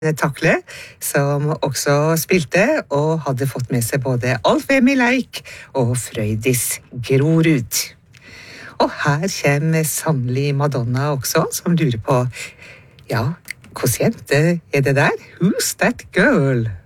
Takle, som også spilte og hadde fått med seg både Alf Emil Eik og Frøydis Grorud. Og her kommer sannelig Madonna også, som lurer på, ja, hvordan jente er det der? Who's that girl?